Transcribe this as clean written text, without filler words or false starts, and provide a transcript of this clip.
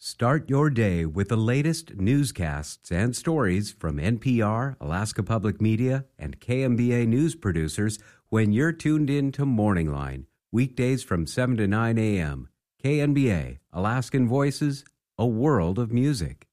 Start your day with the latest newscasts and stories from NPR, Alaska Public Media, and KMBA news producers when you're tuned in to Morning Line, weekdays from 7 to 9 a.m. KNBA, Alaskan Voices, a world of music.